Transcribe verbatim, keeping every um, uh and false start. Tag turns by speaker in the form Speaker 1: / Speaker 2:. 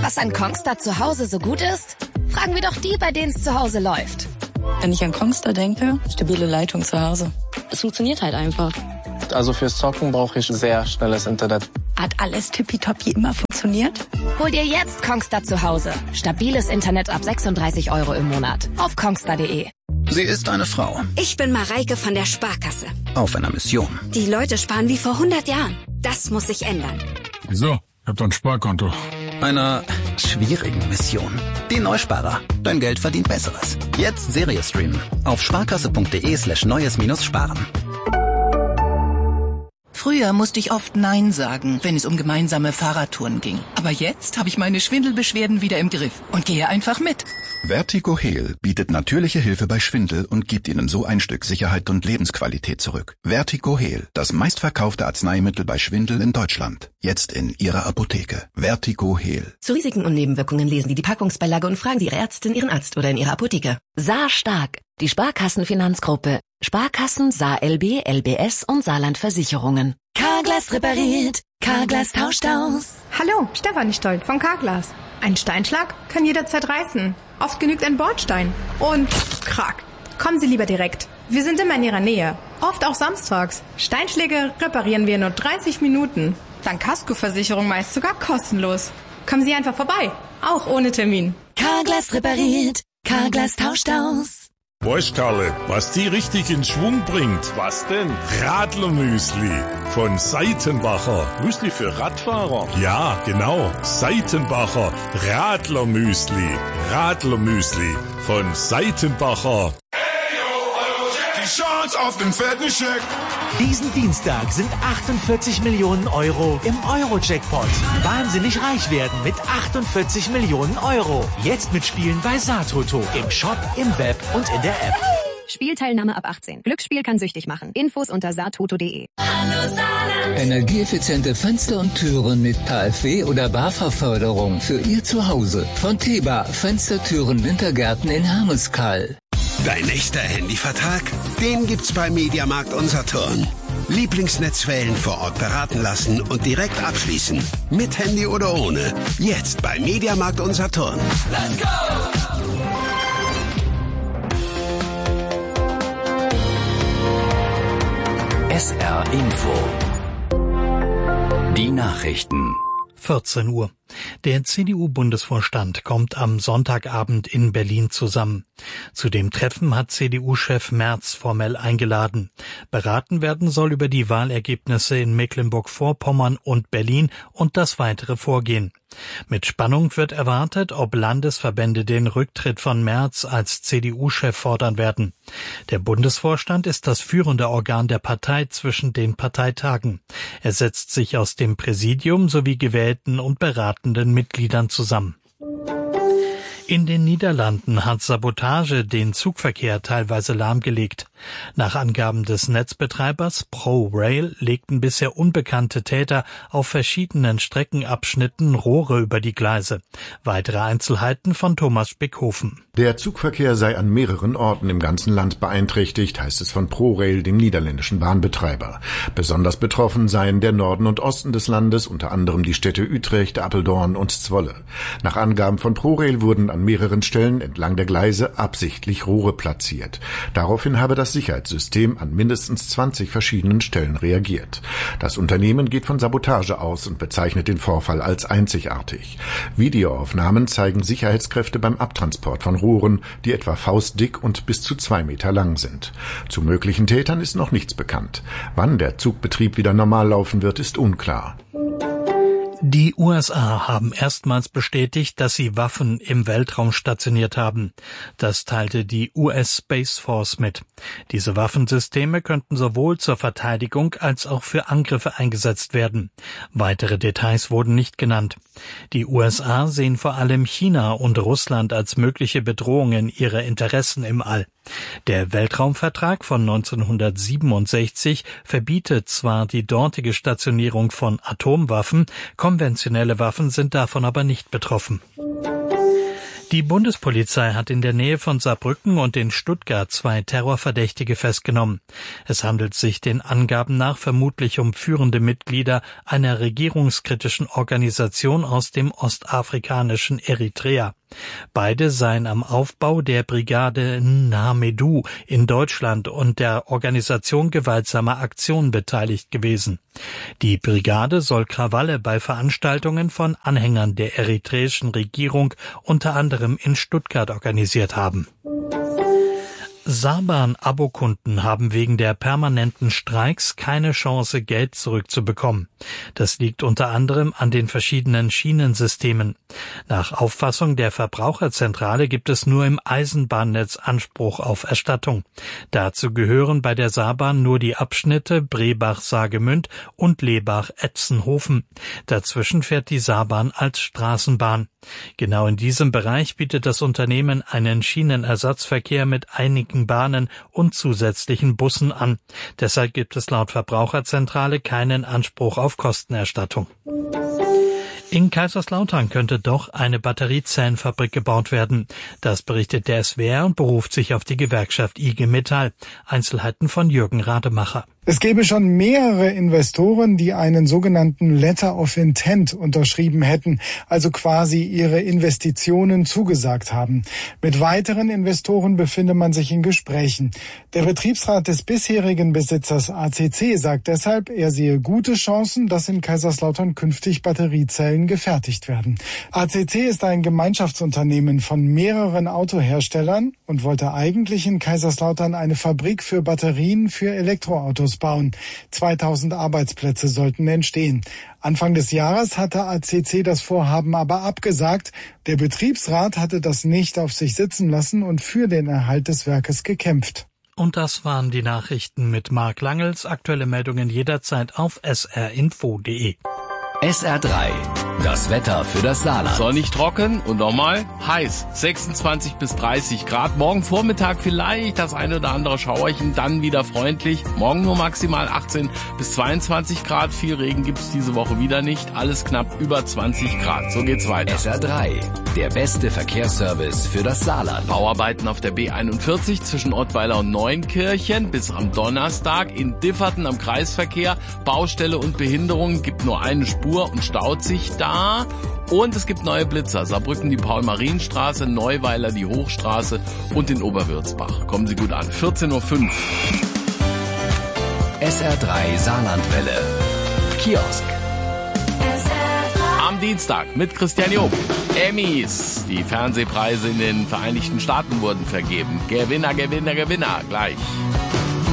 Speaker 1: Was an Kongstar zu Hause so gut ist? Fragen wir doch die, bei denen es zu Hause läuft.
Speaker 2: Wenn ich an Kongstar denke, stabile Leitung zu Hause. Es funktioniert halt einfach.
Speaker 3: Also fürs Zocken brauche ich sehr schnelles Internet.
Speaker 2: Hat alles tippitoppi immer funktioniert?
Speaker 1: Hol dir jetzt Kongstar zu Hause. Stabiles Internet ab sechsunddreißig Euro im Monat. Auf kongstar punkt de.
Speaker 4: Sie ist eine Frau.
Speaker 5: Ich bin Mareike von der Sparkasse.
Speaker 4: Auf einer Mission.
Speaker 5: Die Leute sparen wie vor hundert Jahren. Das muss sich ändern.
Speaker 6: Wieso? Ich hab doch ein Sparkonto.
Speaker 4: Einer schwierigen Mission. Die Neusparer. Dein Geld verdient Besseres. Jetzt Serie streamen. Auf sparkasse.de slash neues minus sparen.
Speaker 7: Früher musste ich oft Nein sagen, wenn es um gemeinsame Fahrradtouren ging. Aber jetzt habe ich meine Schwindelbeschwerden wieder im Griff und gehe einfach mit.
Speaker 8: Vertigo Heal bietet natürliche Hilfe bei Schwindel und gibt Ihnen so ein Stück Sicherheit und Lebensqualität zurück. Vertigo Heal, das meistverkaufte Arzneimittel bei Schwindel in Deutschland. Jetzt in Ihrer Apotheke. Vertigo Heal.
Speaker 9: Zu Risiken und Nebenwirkungen lesen Sie die Packungsbeilage und fragen Sie Ihre Ärztin, Ihren Arzt oder in Ihrer Apotheke.
Speaker 10: Saar Stark, die Sparkassenfinanzgruppe. Sparkassen, Saar L B, L B S und Saarland Versicherungen.
Speaker 1: Carglass repariert, Carglass tauscht aus.
Speaker 11: Hallo, Stefanie Stolt von Carglass. Ein Steinschlag kann jederzeit reißen. Oft genügt ein Bordstein. Und krack. Kommen Sie lieber direkt. Wir sind immer in Ihrer Nähe. Oft auch samstags. Steinschläge reparieren wir in nur dreißig Minuten. Dank Kaskoversicherung meist sogar kostenlos. Kommen Sie einfach vorbei. Auch ohne Termin.
Speaker 1: Carglass repariert, Carglass tauscht aus.
Speaker 6: Weißt Karle, was die richtig in Schwung bringt?
Speaker 12: Was denn?
Speaker 6: Radlermüsli von Seitenbacher.
Speaker 12: Müsli für Radfahrer?
Speaker 6: Ja, genau. Seitenbacher Radlermüsli. Radlermüsli von Seitenbacher.
Speaker 13: Die Chance auf den fetten Scheck.
Speaker 14: Diesen Dienstag sind achtundvierzig Millionen Euro im Euro-Jackpot. Wahnsinnig reich werden mit achtundvierzig Millionen Euro. Jetzt mitspielen bei Saartoto. Im Shop, im Web und in der App.
Speaker 15: Spielteilnahme ab achtzehn. Glücksspiel kann süchtig machen. Infos unter saartoto punkt de.
Speaker 16: Energieeffiziente Fenster und Türen mit K f W oder BAFA-Förderung für Ihr Zuhause. Von Teba Fenstertüren Wintergärten in Hermeskeil.
Speaker 17: Dein echter Handyvertrag? Den gibt's bei Mediamarkt Unsaturn. Lieblingsnetzwellen vor Ort beraten lassen und direkt abschließen. Mit Handy oder ohne. Jetzt bei Mediamarkt Unsaturn. Let's go!
Speaker 18: S R Info. Die Nachrichten.
Speaker 19: vierzehn Uhr. Der C D U-Bundesvorstand kommt am Sonntagabend in Berlin zusammen. Zu dem Treffen hat C D U-Chef Merz formell eingeladen. Beraten werden soll über die Wahlergebnisse in Mecklenburg-Vorpommern und Berlin und das weitere Vorgehen. Mit Spannung wird erwartet, ob Landesverbände den Rücktritt von Merz als C D U-Chef fordern werden. Der Bundesvorstand ist das führende Organ der Partei zwischen den Parteitagen. Er setzt sich aus dem Präsidium sowie gewählten und beratenden Mitgliedern zusammen. In den Niederlanden hat Sabotage den Zugverkehr teilweise lahmgelegt. Nach Angaben des Netzbetreibers ProRail legten bisher unbekannte Täter auf verschiedenen Streckenabschnitten Rohre über die Gleise. Weitere Einzelheiten von Thomas Spickhofen.
Speaker 20: Der Zugverkehr sei an mehreren Orten im ganzen Land beeinträchtigt, heißt es von ProRail, dem niederländischen Bahnbetreiber. Besonders betroffen seien der Norden und Osten des Landes, unter anderem die Städte Utrecht, Apeldoorn und Zwolle. Nach Angaben von ProRail wurden an mehreren Stellen entlang der Gleise absichtlich Rohre platziert. Daraufhin habe das Sicherheitssystem an mindestens zwanzig verschiedenen Stellen reagiert. Das Unternehmen geht von Sabotage aus und bezeichnet den Vorfall als einzigartig. Videoaufnahmen zeigen Sicherheitskräfte beim Abtransport von Rohren, die etwa faustdick und bis zu zwei Meter lang sind. Zu möglichen Tätern ist noch nichts bekannt. Wann der Zugbetrieb wieder normal laufen wird, ist unklar.
Speaker 19: Die U S A haben erstmals bestätigt, dass sie Waffen im Weltraum stationiert haben. Das teilte die U S Space Force mit. Diese Waffensysteme könnten sowohl zur Verteidigung als auch für Angriffe eingesetzt werden. Weitere Details wurden nicht genannt. Die U S A sehen vor allem China und Russland als mögliche Bedrohungen ihrer Interessen im All. Der Weltraumvertrag von neunzehnhundertsiebenundsechzig verbietet zwar die dortige Stationierung von Atomwaffen, konventionelle Waffen sind davon aber nicht betroffen. Die Bundespolizei hat in der Nähe von Saarbrücken und in Stuttgart zwei Terrorverdächtige festgenommen. Es handelt sich den Angaben nach vermutlich um führende Mitglieder einer regierungskritischen Organisation aus dem ostafrikanischen Eritrea. Beide seien am Aufbau der Brigade Nhamedu in Deutschland und der Organisation gewaltsamer Aktionen beteiligt gewesen. Die Brigade soll Krawalle bei Veranstaltungen von Anhängern der eritreischen Regierung unter anderem in Stuttgart organisiert haben. Saarbahn-Abokunden haben wegen der permanenten Streiks keine Chance, Geld zurückzubekommen. Das liegt unter anderem an den verschiedenen Schienensystemen. Nach Auffassung der Verbraucherzentrale gibt es nur im Eisenbahnnetz Anspruch auf Erstattung. Dazu gehören bei der Saarbahn nur die Abschnitte Brebach-Saargemünd und Lebach-Etzenhofen. Dazwischen fährt die Saarbahn als Straßenbahn. Genau in diesem Bereich bietet das Unternehmen einen Schienenersatzverkehr mit einigen Bahnen und zusätzlichen Bussen an. Deshalb gibt es laut Verbraucherzentrale keinen Anspruch auf Kostenerstattung. In Kaiserslautern könnte doch eine Batteriezellenfabrik gebaut werden. Das berichtet der S W R und beruft sich auf die Gewerkschaft I G Metall. Einzelheiten von Jürgen Rademacher.
Speaker 12: Es gäbe schon mehrere Investoren, die einen sogenannten Letter of Intent unterschrieben hätten, also quasi ihre Investitionen zugesagt haben. Mit weiteren Investoren befinde man sich in Gesprächen. Der Betriebsrat des bisherigen Besitzers A C C sagt deshalb, er sehe gute Chancen, dass in Kaiserslautern künftig Batteriezellen gefertigt werden. A C C ist ein Gemeinschaftsunternehmen von mehreren Autoherstellern und wollte eigentlich in Kaiserslautern eine Fabrik für Batterien für Elektroautos bauen. zweitausend Arbeitsplätze sollten entstehen. Anfang des Jahres hatte A C C das Vorhaben aber abgesagt. Der Betriebsrat hatte das nicht auf sich sitzen lassen und für den Erhalt des Werkes gekämpft.
Speaker 19: Und das waren die Nachrichten mit Marc Langels. Aktuelle Meldungen jederzeit auf s r info punkt d e.
Speaker 18: S R drei, das Wetter für das Saarland.
Speaker 21: Sonnig trocken und nochmal heiß. sechsundzwanzig bis dreißig Grad. Morgen Vormittag vielleicht das eine oder andere Schauerchen, dann wieder freundlich. Morgen nur maximal achtzehn bis zweiundzwanzig Grad. Viel Regen gibt's diese Woche wieder nicht. Alles knapp über zwanzig Grad. So geht's weiter.
Speaker 18: S R drei, der beste Verkehrsservice für das Saarland.
Speaker 21: Bauarbeiten auf der B einundvierzig zwischen Ottweiler und Neunkirchen bis am Donnerstag. In Differten am Kreisverkehr. Baustelle und Behinderung, gibt nur eine Spur und staut sich da. Und es gibt neue Blitzer. Saarbrücken die Paul-Marien-Straße, Neuweiler die Hochstraße und in Oberwürzbach. Kommen Sie gut an. vierzehn Uhr fünf.
Speaker 18: S R drei Saarlandwelle. Kiosk.
Speaker 21: Am Dienstag mit Christian Job. Emmys. Die Fernsehpreise in den Vereinigten Staaten wurden vergeben. Gewinner, Gewinner, Gewinner. Gleich.